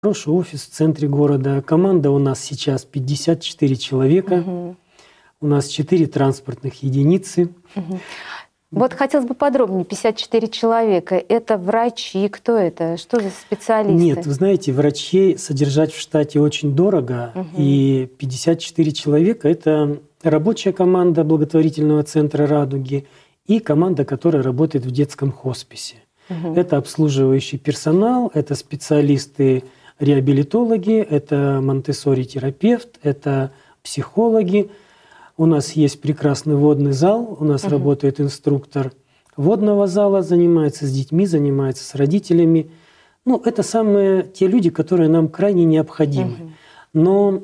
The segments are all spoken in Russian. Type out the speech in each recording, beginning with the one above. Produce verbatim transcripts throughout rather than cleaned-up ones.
Хороший офис в центре города. Команда у нас сейчас пятьдесят четыре человека. Угу. У нас четыре транспортных единицы. Угу. Вот хотелось бы подробнее. пятьдесят четыре человека. Это врачи? Кто это? Что за специалисты? Нет, вы знаете, врачей содержать в штате очень дорого. Угу. И пятьдесят четыре человека – это рабочая команда благотворительного центра «Радуги» и команда, которая работает в детском хосписе. Угу. Это обслуживающий персонал, это специалисты-реабилитологи, это монтессори-терапевт, это психологи. У нас есть прекрасный водный зал, у нас угу. работает инструктор водного зала, занимается с детьми, занимается с родителями. Ну, это самые те люди, которые нам крайне необходимы. Угу. Но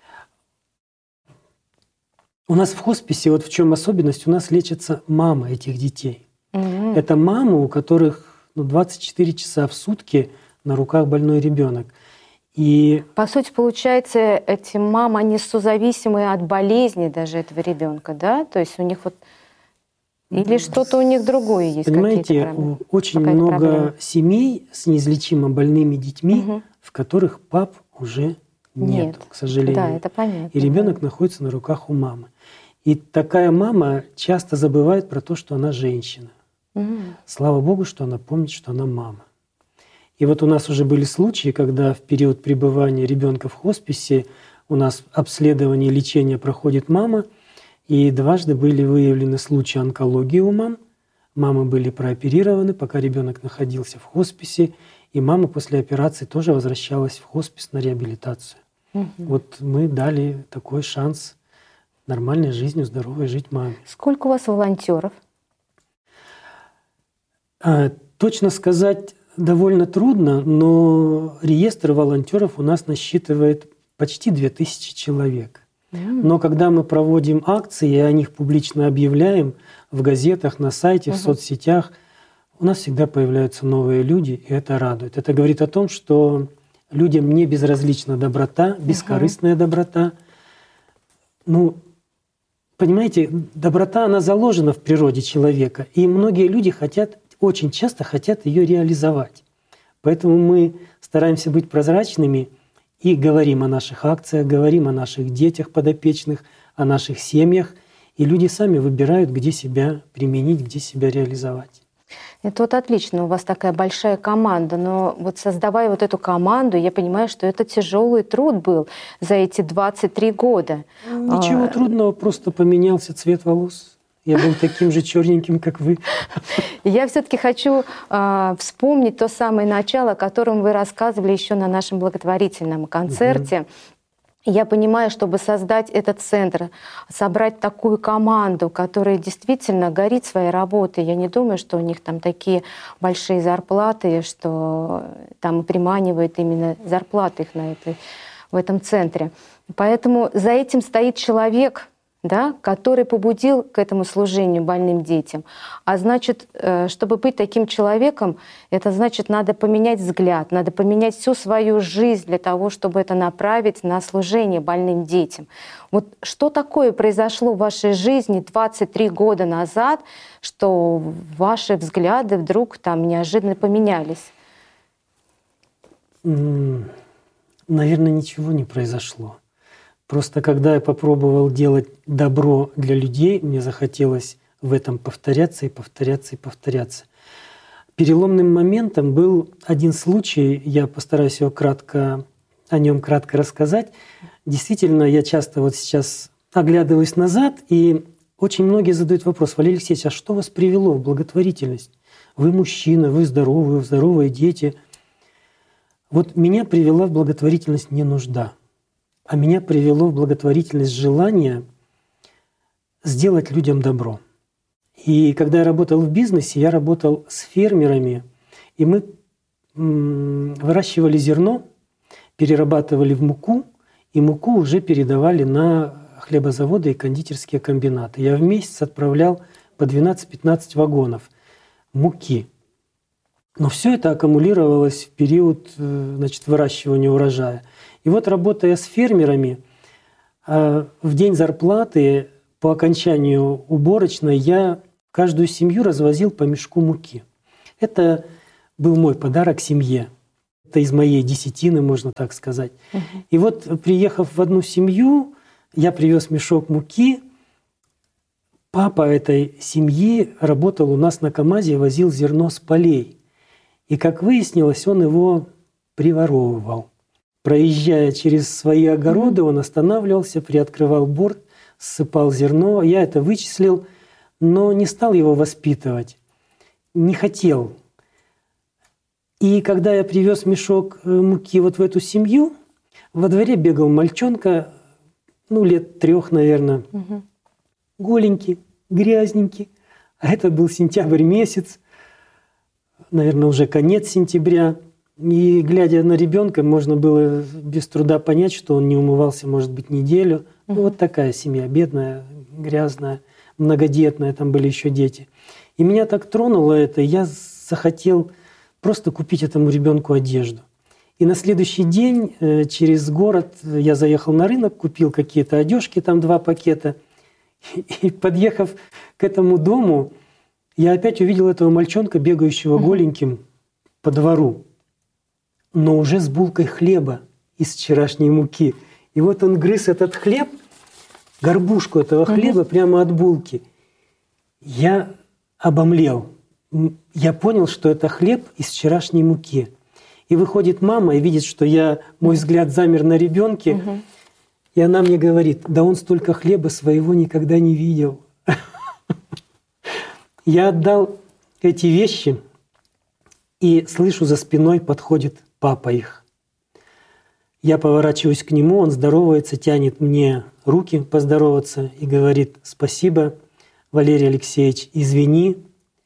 у нас в хосписе, вот в чем особенность, у нас лечатся мамы этих детей. Угу. Это мамы, у которых ну, двадцать четыре часа в сутки на руках больной ребенок. И по сути, получается, эти мамы, они созависимые от болезни даже этого ребенка, да? То есть у них вот или что-то у них другое есть? Понимаете, очень много проблема? семей с неизлечимо больными детьми, угу. в которых пап уже нет, нет, к сожалению. Да, это понятно. И ребенок да. находится на руках у мамы. И такая мама часто забывает про то, что она женщина. Угу. Слава Богу, что она помнит, что она мама. И вот у нас уже были случаи, когда в период пребывания ребенка в хосписе у нас обследование и лечение проходит мама, и дважды были выявлены случаи онкологии у мам. Мамы были прооперированы, пока ребенок находился в хосписе, и мама после операции тоже возвращалась в хоспис на реабилитацию. Угу. Вот мы дали такой шанс нормальной жизнью, здоровой жить маме. Сколько у вас волонтеров? А, точно сказать довольно трудно, но реестр волонтеров у нас насчитывает почти две тысячи человек. Mm. Но когда мы проводим акции и о них публично объявляем в газетах, на сайте, uh-huh. в соцсетях, у нас всегда появляются новые люди, и это радует. Это говорит о том, что людям не безразлична доброта, бескорыстная uh-huh. доброта. Ну, понимаете, доброта, она заложена в природе человека, и многие люди хотят, очень часто хотят ее реализовать. Поэтому мы стараемся быть прозрачными и говорим о наших акциях, говорим о наших детях подопечных, о наших семьях, и люди сами выбирают, где себя применить, где себя реализовать. Это вот отлично, у вас такая большая команда, но вот создавая вот эту команду, я понимаю, что это тяжелый труд был за эти двадцать три года. Ничего а... трудного, просто поменялся цвет волос. Я был таким же черненьким, как вы. Я все-таки хочу э, вспомнить то самое начало, о котором вы рассказывали еще на нашем благотворительном концерте. Угу. Я понимаю, чтобы создать этот центр, собрать такую команду, которая действительно горит своей работой. Я не думаю, что у них там такие большие зарплаты, что там приманивает именно зарплаты их на этой, в этом центре. Поэтому за этим стоит человек, да, который побудил к этому служению больным детям. А значит, чтобы быть таким человеком, это значит, надо поменять взгляд, надо поменять всю свою жизнь для того, чтобы это направить на служение больным детям. Вот что такое произошло в вашей жизни двадцать три года назад, что ваши взгляды вдруг там неожиданно поменялись? Наверное, ничего не произошло. Просто когда я попробовал делать добро для людей, мне захотелось в этом повторяться и повторяться и повторяться. Переломным моментом был один случай, я постараюсь его кратко, о нем кратко рассказать. Действительно, я часто вот сейчас оглядываюсь назад, и очень многие задают вопрос: Валерий Алексеевич, а что вас привело в благотворительность? Вы мужчина, вы здоровый, вы здоровые дети. Вот меня привела в благотворительность не нужда. А меня привело в благотворительность желание сделать людям добро. И когда я работал в бизнесе, я работал с фермерами, и мы выращивали зерно, перерабатывали в муку, и муку уже передавали на хлебозаводы и кондитерские комбинаты. Я в месяц отправлял по двенадцать-пятнадцать вагонов муки. Но все это аккумулировалось в период, значит, выращивания урожая. И вот, работая с фермерами, в день зарплаты по окончанию уборочной я каждую семью развозил по мешку муки. Это был мой подарок семье. Это из моей десятины, можно так сказать. Угу. И вот, приехав в одну семью, я привез мешок муки. Папа этой семьи работал у нас на КамАЗе, возил зерно с полей. И, как выяснилось, он его приворовывал. Проезжая через свои огороды, он останавливался, приоткрывал борт, ссыпал зерно. Я это вычислил, но не стал его воспитывать. Не хотел. И когда я привез мешок муки вот в эту семью, во дворе бегал мальчонка, ну, лет трех, наверное, угу. голенький, грязненький. А это был сентябрь месяц, наверное, уже конец сентября. И, глядя на ребенка, можно было без труда понять, что он не умывался, может быть, неделю. Угу. Ну, вот такая семья, бедная, грязная, многодетная, там были еще дети. И меня так тронуло это, я захотел просто купить этому ребенку одежду. И на следующий день через город я заехал на рынок, купил какие-то одежки, там два пакета. И, подъехав к этому дому, я опять увидел этого мальчонка, бегающего голеньким по двору, но уже с булкой хлеба из вчерашней муки. И вот он грыз этот хлеб, горбушку этого хлеба прямо от булки. Я обомлел. Я понял, что это хлеб из вчерашней муки. И выходит мама и видит, что я, мой взгляд замер на ребенке, угу. и она мне говорит: да он столько хлеба своего никогда не видел. Я отдал эти вещи, и слышу, за спиной подходит папа их. Я поворачиваюсь к нему, он здоровается, тянет мне руки поздороваться и говорит: спасибо, Валерий Алексеевич, извини.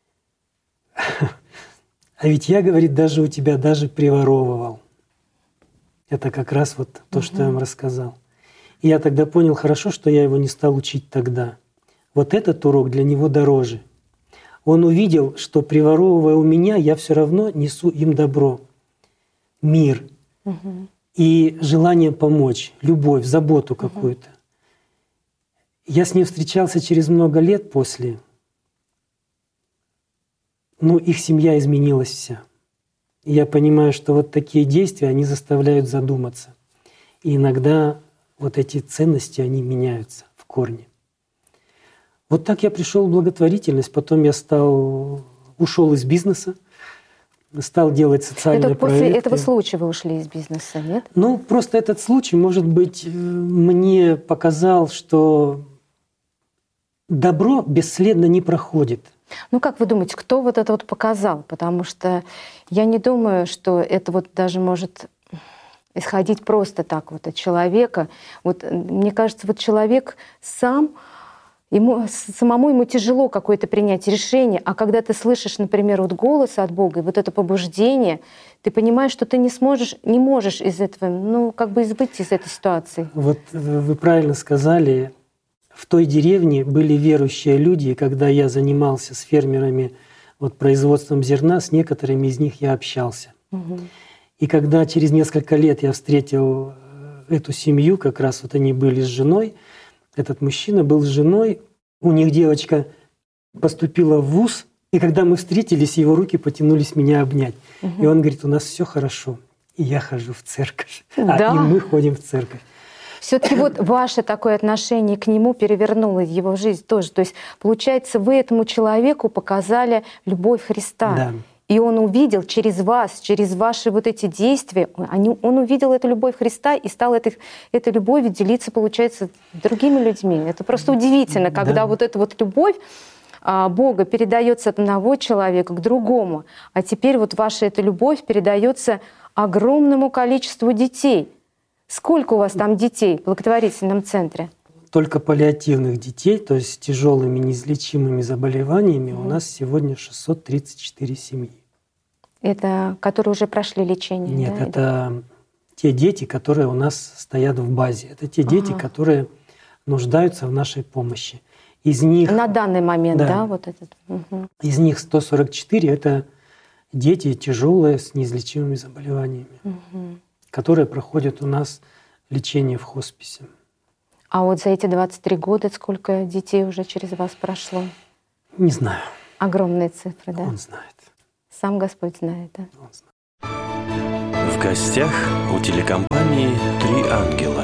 А ведь я, говорит, даже у тебя даже приворовывал. Это как раз вот то, что угу. я вам рассказал. И я тогда понял, хорошо, что я его не стал учить тогда. Вот этот урок для него дороже. Он увидел, что, приворовывая у меня, я все равно несу им добро, мир угу. и желание помочь, любовь, заботу угу. какую-то. Я с ним встречался через много лет после. Ну, их семья изменилась вся. И я понимаю, что вот такие действия, они заставляют задуматься. И иногда вот эти ценности, они меняются в корне. Вот так я пришел в благотворительность, потом я стал, ушел из бизнеса, стал делать социальные проекты. Это после этого случая вы ушли из бизнеса, нет? Ну, просто этот случай, может быть, мне показал, что добро бесследно не проходит. Ну, как вы думаете, кто вот это вот показал? Потому что я не думаю, что это вот даже может исходить просто так вот от человека. Вот мне кажется, вот человек сам, ему, самому ему тяжело какое-то принять решение, а когда ты слышишь, например, вот голос от Бога, и вот это побуждение, ты понимаешь, что ты не сможешь, не можешь из этого, ну, как бы выйти из этой ситуации. Вот вы правильно сказали. В той деревне были верующие люди, и когда я занимался с фермерами вот, производством зерна, с некоторыми из них я общался. Угу. И когда через несколько лет я встретил эту семью, как раз вот они были с женой, этот мужчина был с женой, у них девочка поступила в вуз, и когда мы встретились, его руки потянулись меня обнять. Угу. И он говорит: у нас все хорошо, и я хожу в церковь, да. а и мы ходим в церковь. Все-таки вот ваше такое отношение к нему перевернуло его жизнь тоже. То есть, получается, вы этому человеку показали любовь Христа. Да. И он увидел через вас, через ваши вот эти действия, он увидел эту любовь Христа и стал этой, этой любовью делиться, получается, с другими людьми. Это просто удивительно, когда да. вот эта вот любовь Бога передается от одного человека к другому. А теперь вот ваша эта любовь передается огромному количеству детей. Сколько у вас там детей в благотворительном центре? Только паллиативных детей, то есть с тяжелыми неизлечимыми заболеваниями, mm. у нас сегодня шестьсот тридцать четыре семьи. Это которые уже прошли лечение? Нет, да? это те дети, которые у нас стоят в базе. Это те дети, ага. которые нуждаются в нашей помощи. Из них, на данный момент, да, да вот этот. Угу. Из них сто сорок четыре это дети тяжелые с неизлечимыми заболеваниями. Угу. Которые проходят у нас лечение в хосписе. А вот за эти двадцать три года сколько детей уже через вас прошло? Не знаю. Огромные цифры, да? Он знает. Сам Господь знает, да? Он знает. В гостях у телекомпании «Три ангела».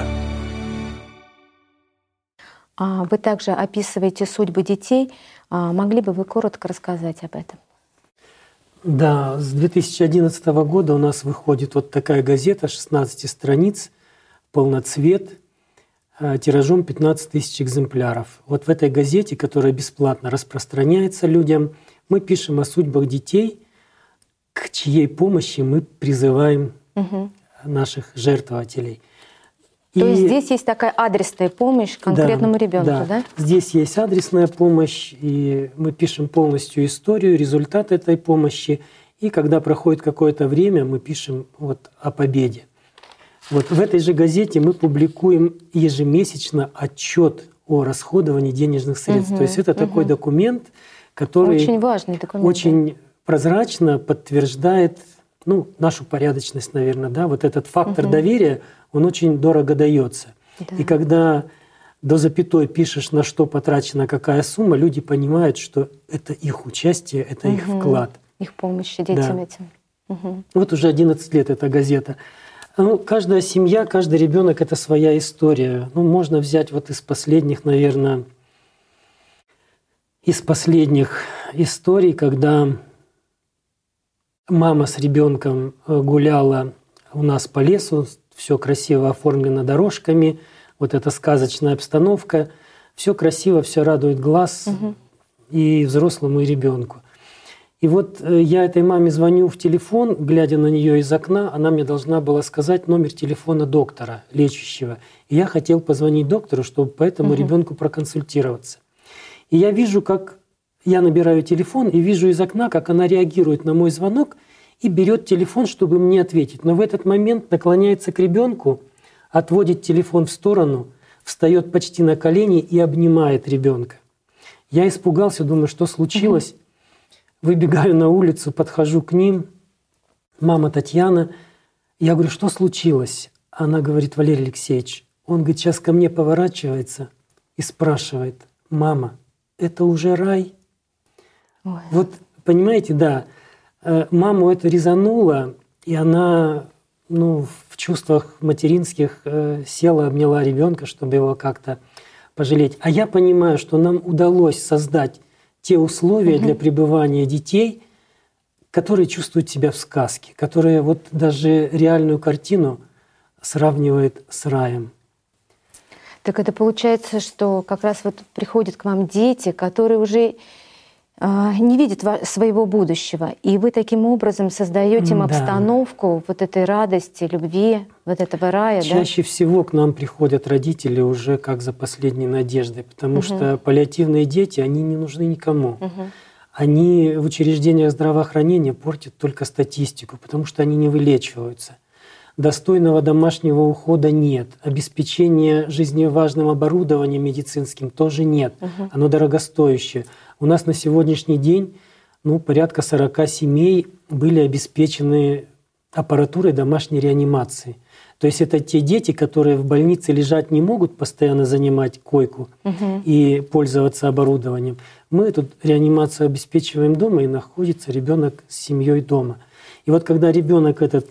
Вы также описываете судьбы детей. Могли бы вы коротко рассказать об этом? Да, с две тысячи одиннадцатого года у нас выходит вот такая газета, шестнадцать страниц, полноцвет, тиражом пятнадцать тысяч экземпляров. Вот в этой газете, которая бесплатно распространяется людям, мы пишем о судьбах детей, к чьей помощи мы призываем угу. наших жертвователей. То и, есть здесь есть такая адресная помощь конкретному да, ребенку, да. да? Здесь есть адресная помощь, и мы пишем полностью историю, результат этой помощи. И когда проходит какое-то время, мы пишем вот о победе. Вот в этой же газете мы публикуем ежемесячно отчет о расходовании денежных средств. Угу, То есть это угу. такой документ, который очень важный документ, очень да. прозрачно подтверждает ну, нашу порядочность, наверное. Да? Вот этот фактор угу. доверия, он очень дорого дается. Да. И когда до запятой пишешь, на что потрачена какая сумма, люди понимают, что это их участие, это угу. их вклад. Их помощь детям да. этим. Угу. Вот уже одиннадцать лет эта газета. Ну, каждая семья, каждый ребенок — это своя история. Ну, можно взять вот из последних, наверное, из последних историй, когда мама с ребенком гуляла у нас по лесу, все красиво оформлено дорожками, вот эта сказочная обстановка, все красиво, все радует глаз угу. и взрослому, и ребенку. И вот я этой маме звоню в телефон, глядя на нее из окна, она мне должна была сказать номер телефона доктора, лечащего. И я хотел позвонить доктору, чтобы по этому угу. ребенку проконсультироваться. И я вижу, как я набираю телефон, и вижу из окна, как она реагирует на мой звонок и берет телефон, чтобы мне ответить. Но в этот момент наклоняется к ребенку, отводит телефон в сторону, встает почти на колени и обнимает ребенка. Я испугался, думаю, что случилось. Угу. Выбегаю на улицу, подхожу к ним. Мама Татьяна. Я говорю, что случилось? Она говорит, Валерий Алексеевич, он говорит, сейчас ко мне поворачивается и спрашивает, мама, это уже рай? Ой. Вот понимаете, да, маму это резануло, и она ну, в чувствах материнских села, обняла ребенка, чтобы его как-то пожалеть. А я понимаю, что нам удалось создать те условия угу. для пребывания детей, которые чувствуют себя в сказке, которые вот даже реальную картину сравнивают с раем. Так это получается, что как раз вот приходят к вам дети, которые уже э, не видят своего будущего, и вы таким образом создаете им да. обстановку вот этой радости, любви, вот этого рая. Чаще да? всего к нам приходят родители уже как за последней надеждой, потому угу. что паллиативные дети, они не нужны никому. Угу. Они в учреждениях здравоохранения портят только статистику, потому что они не вылечиваются. Достойного домашнего ухода нет. Обеспечения жизневажным оборудованием медицинским тоже нет. Угу. Оно дорогостоящее. У нас на сегодняшний день ну, порядка сорока семей были обеспечены аппаратурой домашней реанимации. То есть это те дети, которые в больнице лежать не могут, постоянно занимать койку угу. и пользоваться оборудованием. Мы эту реанимацию обеспечиваем дома, и находится ребенок с семьей дома. И вот когда ребенок этот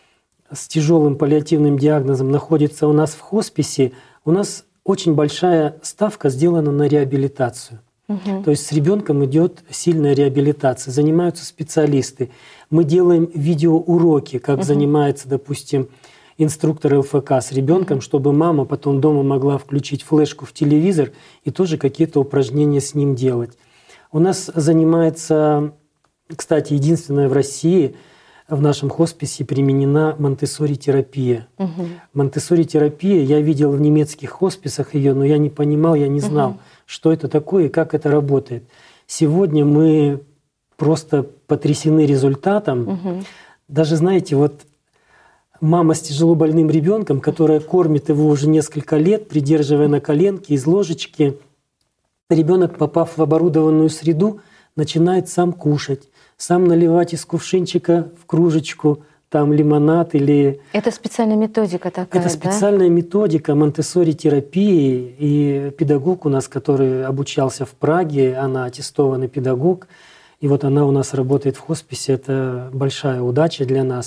с тяжелым паллиативным диагнозом находится у нас в хосписе, у нас очень большая ставка сделана на реабилитацию. Угу. То есть с ребенком идет сильная реабилитация, занимаются специалисты. Мы делаем видеоуроки, как угу. занимается, допустим, инструктор ЛФК с ребенком, угу. чтобы мама потом дома могла включить флешку в телевизор и тоже какие-то упражнения с ним делать. У нас занимается, кстати, единственная в России, в нашем хосписе применена монтессори-терапия. Угу. Монтессори-терапия, я видел в немецких хосписах ее, но я не понимал, я не знал, угу. что это такое и как это работает. Сегодня мы просто потрясены результатом. Угу. Даже, знаете, вот мама с тяжело больным ребенком, которая кормит его уже несколько лет, придерживая на коленке из ложечки, ребенок, попав в оборудованную среду, начинает сам кушать, сам наливать из кувшинчика в кружечку там лимонад или… Это специальная методика такая, Это специальная да? методика монтессори-терапии. И педагог у нас, который обучался в Праге, она аттестованный педагог, и вот она у нас работает в хосписе, это большая удача для нас.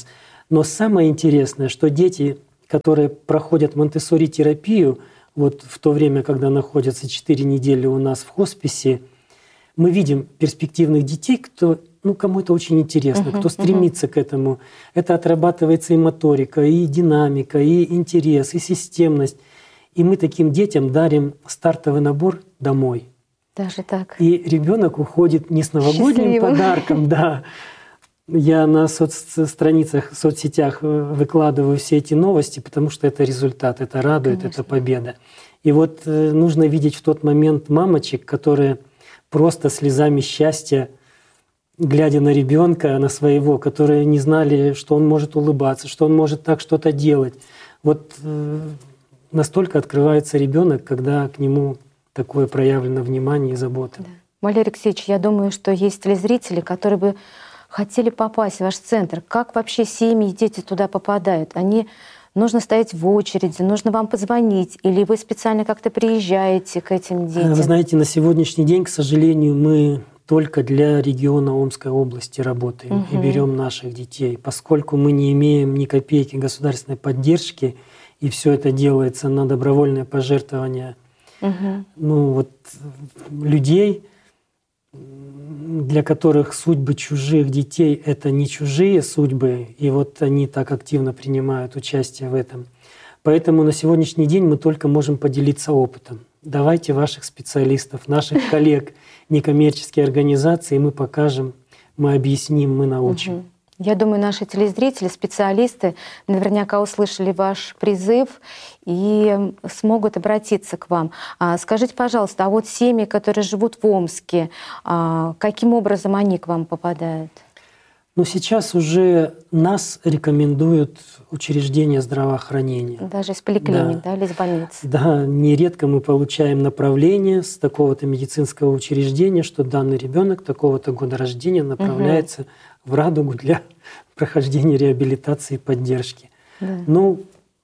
Но самое интересное, что дети, которые проходят монтессори-терапию, вот в то время, когда находятся четыре недели у нас в хосписе, мы видим перспективных детей, кто, ну, кому это очень интересно, uh-huh, кто стремится uh-huh. к этому. Это отрабатывается и моторика, и динамика, и интерес, и системность. И мы таким детям дарим стартовый набор домой. Даже так. И ребенок уходит не с новогодним Счастливым. Подарком, да. Я на соцстраницах, в соцсетях выкладываю все эти новости, потому что это результат, это радует, Конечно. Это победа. И вот нужно видеть в тот момент мамочек, которые просто слезами счастья, глядя на ребенка, на своего, которые не знали, что он может улыбаться, что он может так что-то делать. Вот настолько открывается ребенок, когда к нему такое проявлено внимание и забота. Да. Валерий Алексеевич, я думаю, что есть телезрители, которые бы хотели попасть в ваш центр. Как вообще семьи и дети туда попадают? Они нужно стоять в очереди, нужно вам позвонить, или вы специально как-то приезжаете к этим детям? Вы знаете, на сегодняшний день, к сожалению, мы только для региона Омской области работаем угу. и берем наших детей, поскольку мы не имеем ни копейки государственной поддержки, и все это делается на добровольное пожертвование угу. ну, вот, людей, для которых судьбы чужих детей — это не чужие судьбы, и вот они так активно принимают участие в этом. Поэтому на сегодняшний день мы только можем поделиться опытом. Давайте ваших специалистов, наших коллег, некоммерческие организации, мы покажем, мы объясним, мы научим. Угу. Я думаю, наши телезрители, специалисты наверняка услышали ваш призыв и смогут обратиться к вам. Скажите, пожалуйста, а вот семьи, которые живут в Омске, каким образом они к вам попадают? Ну, сейчас уже нас рекомендуют учреждения здравоохранения. Даже из поликлиник, да, да, или из больниц? Да, нередко мы получаем направление с такого-то медицинского учреждения, что данный ребенок такого-то года рождения направляется угу. в Радугу для прохождения реабилитации и поддержки. Да. Ну,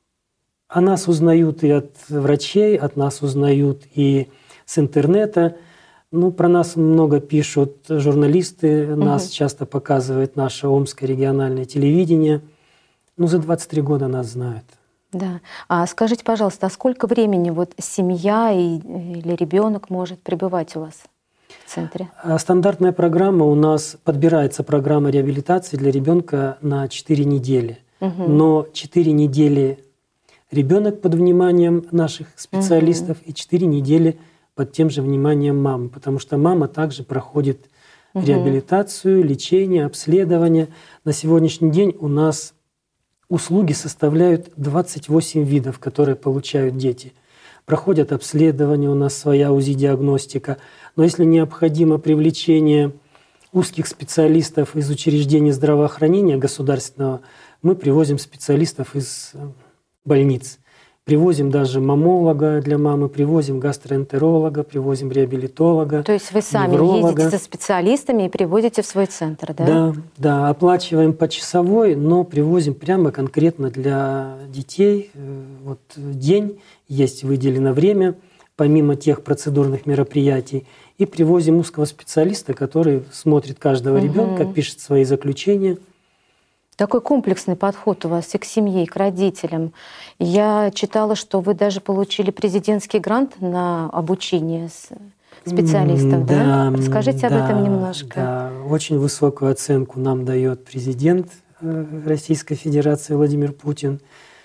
о нас узнают и от врачей, от нас узнают и с интернета. Ну, про нас много пишут журналисты, угу. нас часто показывает наше Омское региональное телевидение. Ну, за двадцать три года нас знают. Да. А скажите, пожалуйста, а сколько времени вот семья и, или ребенок может пребывать у вас в центре? Стандартная программа у нас, подбирается программа реабилитации для ребенка на четыре недели. Угу. Но четыре недели ребенок под вниманием наших специалистов угу. и четыре недели под тем же вниманием мамы, потому что мама также проходит угу. реабилитацию, лечение, обследование. На сегодняшний день у нас услуги составляют двадцать восемь видов, которые получают дети. Проходят обследование, у нас своя УЗИ-диагностика. Но если необходимо привлечение узких специалистов из учреждений здравоохранения государственного, мы привозим специалистов из больниц. Привозим даже мамолога для мамы, привозим гастроэнтеролога, привозим реабилитолога. То есть вы сами невролога. ездите со специалистами и приводите в свой центр, да? Да, да, оплачиваем почасовой, но привозим прямо конкретно для детей. Вот день есть, выделено время, помимо тех процедурных мероприятий, и привозим узкого специалиста, который смотрит каждого угу. ребенка, пишет свои заключения. Такой комплексный подход у вас и к семье, и к родителям. Я читала, что вы даже получили президентский грант на обучение специалистов. Да, да? Расскажите да, об этом немножко. Да, очень высокую оценку нам дает президент Российской Федерации Владимир Путин.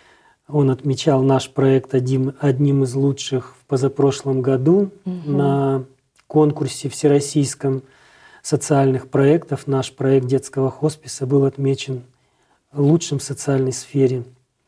Он отмечал наш проект одним, одним из лучших в позапрошлом году угу. на конкурсе всероссийском социальных проектов. Наш проект детского хосписа был отмечен лучшим в социальной сфере,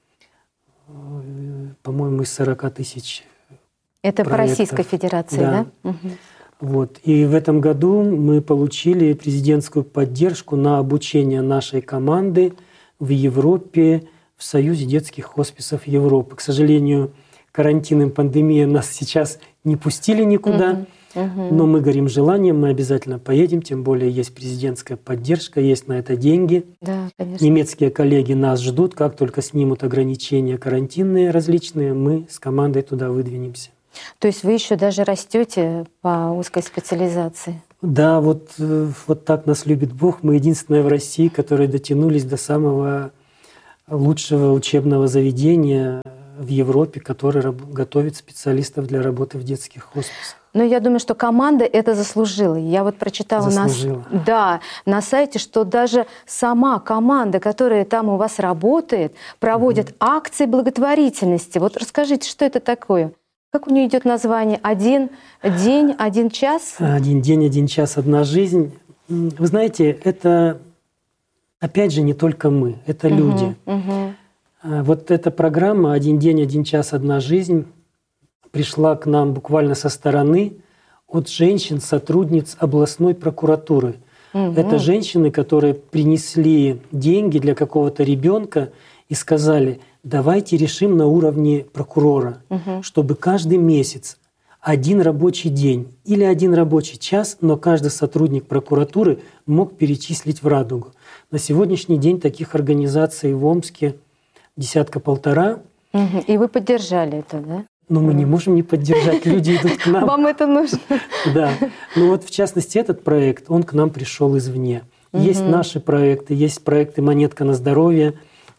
по-моему, из сорока тысяч. Это проектов. По Российской Федерации, да? да? Угу. Вот. И в этом году мы получили президентскую поддержку на обучение нашей команды в Европе, в Союзе детских хосписов Европы. К сожалению, карантин и пандемия нас сейчас не пустили никуда. Угу. Угу. Но мы горим желанием, мы обязательно поедем, тем более есть президентская поддержка, есть на это деньги. Да, конечно. Немецкие коллеги нас ждут, как только снимут ограничения карантинные различные, мы с командой туда выдвинемся. То есть вы еще даже растете по узкой специализации? Да, вот, вот так нас любит Бог. Мы единственные в России, которые дотянулись до самого лучшего учебного заведения в Европе, который раб- готовит специалистов для работы в детских хосписах. Но я думаю, что команда это заслужила. Я вот прочитала на, Заслужила. да, на сайте, что даже сама команда, которая там у вас работает, проводит акции благотворительности. Вот расскажите, что это такое? Как у нее идет название? Один день, один час? Один день, один час, одна жизнь. М, Вы знаете, это, опять же, не только мы, это Мгм, люди. мгм. А Вот эта программа «Один день, один час, одна жизнь» пришла к нам буквально со стороны от женщин, сотрудниц областной прокуратуры. Мгм. Это женщины, которые принесли деньги для какого-то ребенка и сказали: давайте решим на уровне прокурора, Мгм. чтобы каждый месяц один рабочий день или один рабочий час, но каждый сотрудник прокуратуры мог перечислить в «Радугу». На сегодняшний день таких организаций в Омске десятка-полтора. Мгм. И вы поддержали это, да? Но мы не можем не поддержать, люди идут к нам. Вам это нужно? Да. Ну вот в частности этот проект, он к нам пришел извне. Есть наши проекты, есть проекты «Монетка на здоровье»,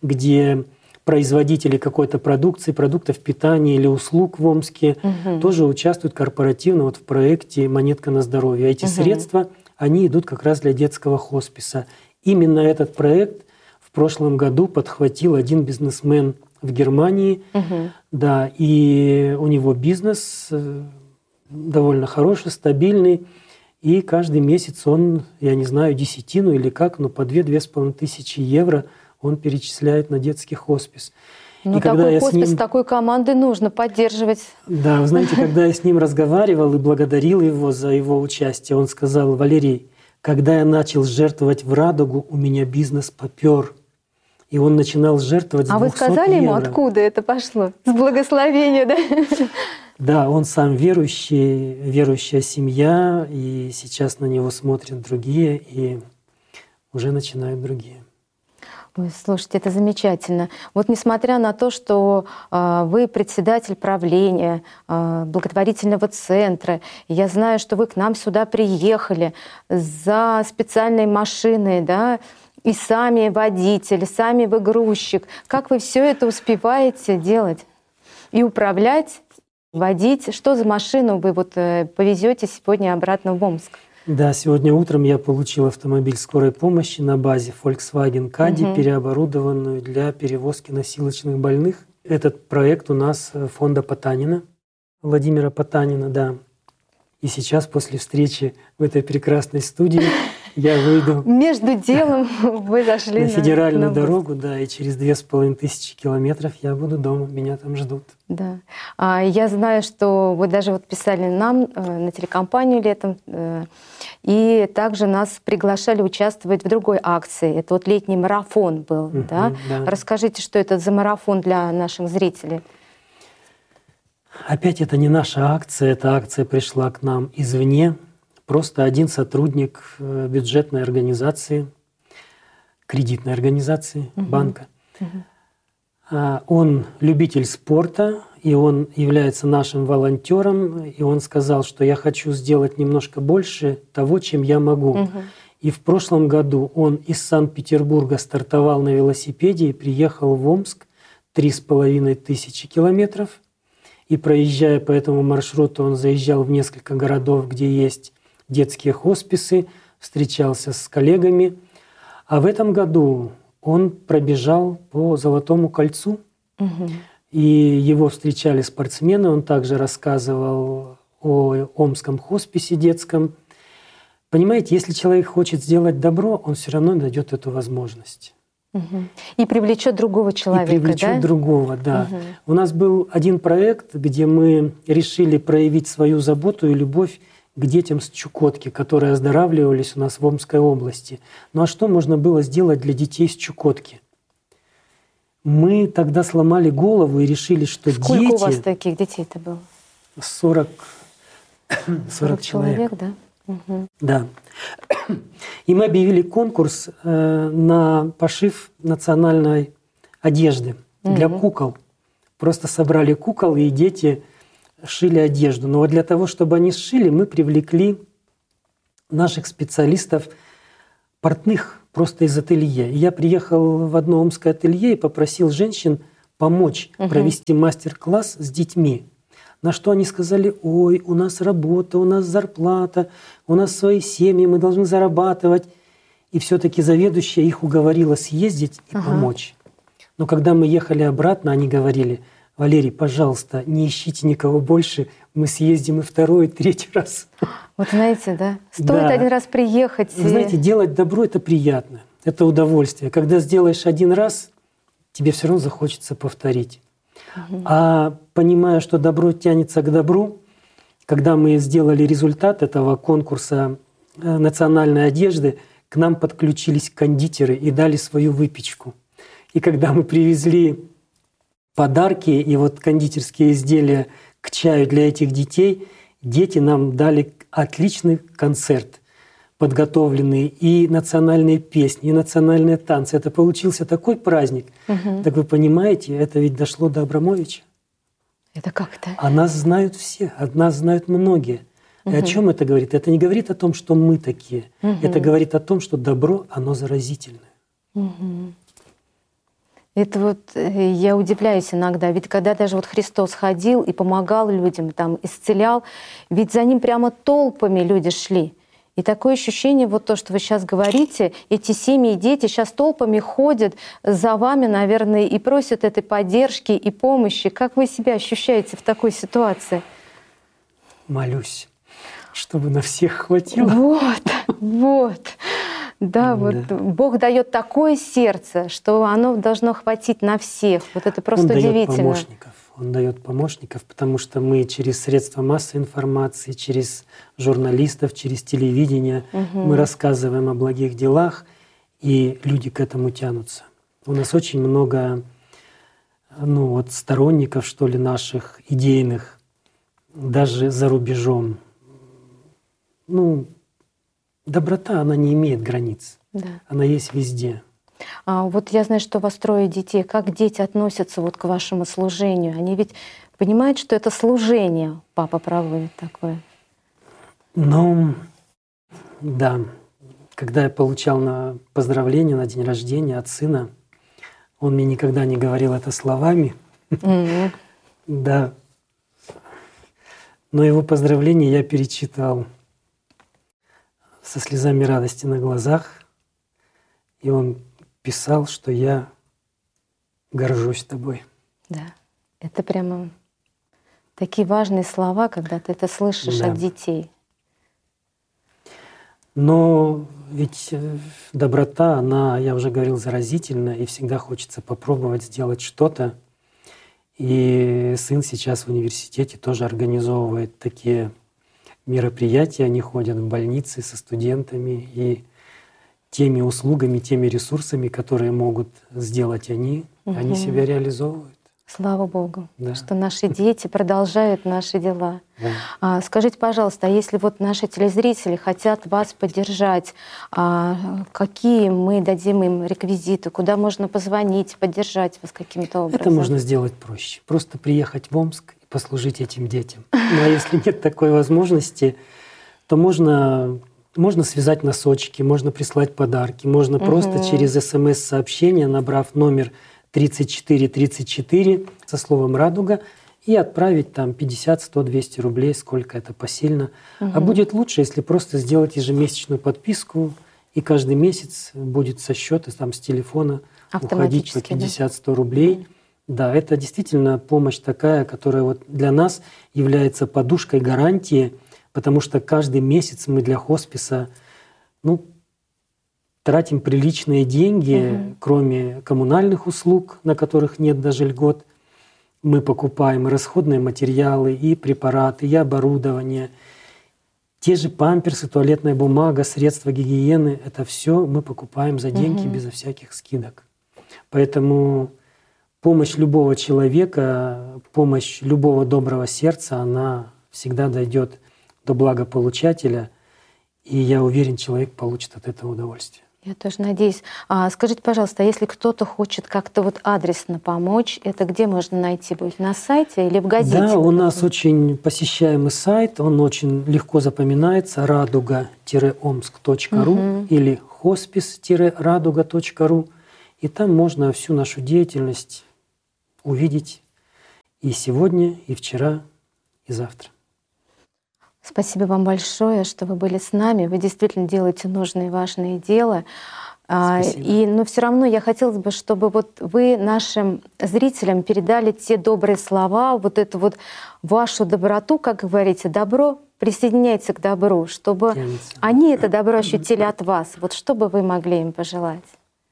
где производители какой-то продукции, продуктов питания или услуг в Омске тоже участвуют корпоративно вот в проекте «Монетка на здоровье». А эти средства, они идут как раз для детского хосписа. Именно этот проект в прошлом году подхватил один бизнесмен в Германии. Мгм. Да, и у него бизнес э, довольно хороший, стабильный. И каждый месяц он, я не знаю, десятину или как, но по две-две с половиной тысячи евро он перечисляет на детский хоспис. Ну, И когда такой я с хоспис, ним- такой команды нужно поддерживать. Да, вы знаете, когда я с ним разговаривал и благодарил его за его участие, он сказал: Валерий, когда я начал жертвовать в «Радугу», у меня бизнес попер. И он начинал жертвовать с А вы двухсот сказали ему, евро. откуда это пошло? С благословения, да? Да, он сам верующий, верующая семья, и сейчас на него смотрят другие, и уже начинают другие. Ой, слушайте, это замечательно. Вот несмотря на то, что а, вы председатель правления а, благотворительного центра, и я знаю, что вы к нам сюда приехали за специальной машиной, да, и сами водитель, сами вы грузчик. Как вы все это успеваете делать? И управлять, водить? Что за машину вы вот э, повезете сегодня обратно в Омск? Да, сегодня утром я получил автомобиль скорой помощи на базе Volkswagen Caddy, Мгм. переоборудованную для перевозки носилочных больных. Этот проект у нас э, фонда Потанина, Владимира Потанина, да. И сейчас после встречи в этой прекрасной студии я выйду Между делом вы зашли на федеральную на дорогу, да, и через две с половиной тысячи километров я буду дома, меня там ждут. Да. А, Я знаю, что вы даже вот писали нам э, на телекомпанию летом, э, и также нас приглашали участвовать в другой акции. Это вот летний марафон был. Мгм, Да? да. Расскажите, что это за марафон для наших зрителей? Опять это не наша акция, эта акция пришла к нам извне. Просто один сотрудник э, бюджетной организации, кредитной организации, банка. А, Он любитель спорта, и он является нашим волонтером. И он сказал, что я хочу сделать немножко больше того, чем я могу. И в прошлом году он из Санкт-Петербурга стартовал на велосипеде и приехал в Омск три с половиной тысячи километров. И проезжая по этому маршруту, он заезжал в несколько городов, где есть детские хосписы, встречался с коллегами. А в этом году он пробежал по Золотому кольцу, и его встречали спортсмены. Он также рассказывал о Омском хосписе детском. Понимаете, если человек хочет сделать добро, он все равно найдет эту возможность. Мгм. И привлечет другого человека, И привлечет да? другого, да. Мгм. У нас был один проект, где мы решили проявить свою заботу и любовь к детям с Чукотки, которые оздоравливались у нас в Омской области. Ну а что можно было сделать для детей с Чукотки? Мы тогда сломали голову и решили, что Сколько дети... у вас таких детей-то было? сорок, сорок человек. да? Мгм. Да. И мы объявили конкурс э, на пошив национальной одежды для Мгм. кукол. Просто собрали кукол, и дети шили одежду. Но вот для того, чтобы они сшили, мы привлекли наших специалистов, портных, просто из ателье. И я приехал в одно омское ателье и попросил женщин помочь угу. провести мастер-класс с детьми. На что они сказали: ой, у нас работа, у нас зарплата, у нас свои семьи, мы должны зарабатывать. И все-таки заведующая их уговорила съездить и ага. помочь. Но когда мы ехали обратно, они говорили: Валерий, пожалуйста, не ищите никого больше, мы съездим и второй, и третий раз. Вот знаете, да? Стоит да. один раз приехать. Вы знаете, делать добро — это приятно, это удовольствие. Когда сделаешь один раз, тебе все равно захочется повторить. Угу. А понимая, что добро тянется к добру, когда мы сделали результат этого конкурса национальной одежды, к нам подключились кондитеры и дали свою выпечку. И когда мы привезли подарки и вот кондитерские изделия к чаю для этих детей, дети нам дали отличный концерт, подготовленный, и национальные песни, и национальные танцы. Это получился такой праздник. Угу. Так вы понимаете, это ведь дошло до Абрамовича. Это как-то? О нас знают все, о нас знают многие. Угу. И о чем это говорит? Это не говорит о том, что мы такие. Угу. Это говорит о том, что добро, оно заразительное. Угу. Это вот я удивляюсь иногда, ведь когда даже вот Христос ходил и помогал людям, там, исцелял, ведь за ним прямо толпами люди шли. И такое ощущение, вот то, что вы сейчас говорите, эти семьи и дети сейчас толпами ходят за вами, наверное, и просят этой поддержки и помощи. Как вы себя ощущаете в такой ситуации? Молюсь, чтобы на всех хватило. Вот, вот. Да, вот да. Бог дает такое сердце, что оно должно хватить на всех. Вот это просто Он удивительно. Дает помощников. Он дает помощников, потому что мы через средства массовой информации, через журналистов, через телевидение, угу. мы рассказываем о благих делах, и люди к этому тянутся. У нас очень много, ну, вот сторонников, что ли, наших идейных, даже за рубежом. Ну, доброта, она не имеет границ. Да. Она есть везде. А вот я знаю, что у вас трое детей. Как дети относятся вот к вашему служению? Они ведь понимают, что это служение папа проводит такое? Ну, да. Когда я получал на поздравление на день рождения от сына, он мне никогда не говорил это словами. Mm-hmm. Да. Но его поздравление я перечитал со слезами радости на глазах, и он писал, что я горжусь тобой. Да, это прямо такие важные слова, когда ты это слышишь да. от детей. Но ведь доброта, она, я уже говорил, заразительна, и всегда хочется попробовать сделать что-то. И сын сейчас в университете тоже организовывает такие мероприятия, они ходят в больницы со студентами, и теми услугами, теми ресурсами, которые могут сделать они, угу. они себя реализовывают. Слава Богу, да. что наши дети продолжают наши дела. Да. А, скажите, пожалуйста, а если вот наши телезрители хотят вас поддержать, а, какие мы дадим им реквизиты, куда можно позвонить, поддержать вас каким-то образом? Это можно сделать проще. Просто приехать в Омск и послужить этим детям. Ну а если нет такой возможности, то можно, можно связать носочки, можно прислать подарки, можно угу. просто через смс-сообщение, набрав номер тридцать четыре тридцать четыре со словом «Радуга», и отправить там пятьдесят, сто, двести рублей, сколько это посильно. Угу. А будет лучше, если просто сделать ежемесячную подписку, и каждый месяц будет со счета, там, с телефона уходить по пятьдесят-сто рублей. Угу. Да, это действительно помощь такая, которая вот для нас является подушкой гарантии, потому что каждый месяц мы для хосписа, ну, тратим приличные деньги, угу. кроме коммунальных услуг, на которых нет даже льгот. Мы покупаем и расходные материалы, и препараты, и оборудование. Те же памперсы, туалетная бумага, средства гигиены — это все мы покупаем за деньги угу. безо всяких скидок. Поэтому помощь любого человека, помощь любого доброго сердца, она всегда дойдет до благополучателя. И я уверен, человек получит от этого удовольствие. Я тоже надеюсь. А скажите, пожалуйста, а если кто-то хочет как-то вот адресно помочь, это где можно найти будет? На сайте или в газете? Да, у нас очень посещаемый сайт, он очень легко запоминается: радуга омск точка ру угу. или хоспис радуга точка ру, и там можно всю нашу деятельность увидеть и сегодня, и вчера, и завтра. Спасибо вам большое, что вы были с нами. Вы действительно делаете нужное и важное дело. Спасибо. И, но все равно я хотела бы, чтобы вот вы нашим зрителям передали те добрые слова, вот эту вот вашу доброту, как говорите, добро присоединяется к добру, чтобы Тянется. они это добро ощутили от вас. Вот что бы вы могли им пожелать?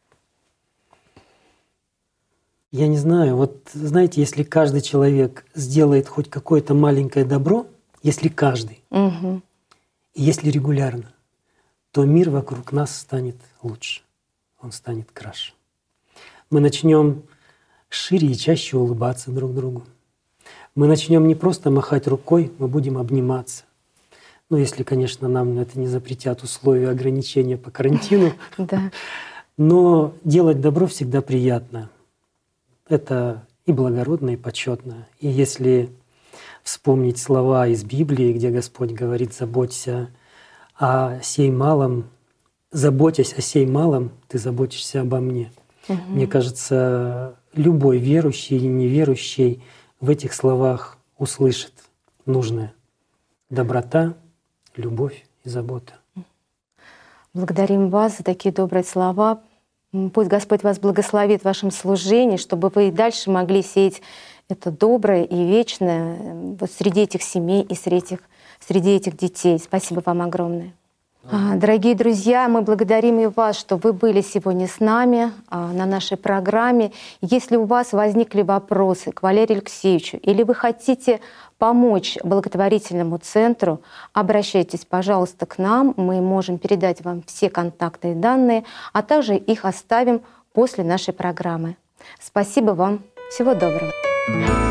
Я не знаю, вот знаете, если каждый человек сделает хоть какое-то маленькое добро, если каждый, Угу. и если регулярно, то мир вокруг нас станет лучше, он станет краше. Мы начнем шире и чаще улыбаться друг другу. Мы начнем не просто махать рукой, мы будем обниматься. Ну, если, конечно, нам это не запретят условия ограничения по карантину. Да. Но делать добро всегда приятно. Это и благородно, и почетно. И если вспомнить слова из Библии, где Господь говорит: «Заботься о сей малом, заботясь о сей малом, ты заботишься обо мне». Угу. Мне кажется, любой верующий и неверующий в этих словах услышит нужное: доброта, любовь и забота. Благодарим вас за такие добрые слова. Пусть Господь вас благословит в вашем служении, чтобы вы и дальше могли сеять это доброе и вечное вот среди этих семей и среди этих, среди этих детей. Спасибо вам огромное. А, Дорогие друзья, мы благодарим и вас, что вы были сегодня с нами а, на нашей программе. Если у вас возникли вопросы к Валерию Алексеевичу или вы хотите помочь благотворительному центру, обращайтесь, пожалуйста, к нам. Мы можем передать вам все контакты и данные, а также их оставим после нашей программы. Спасибо вам. Всего доброго.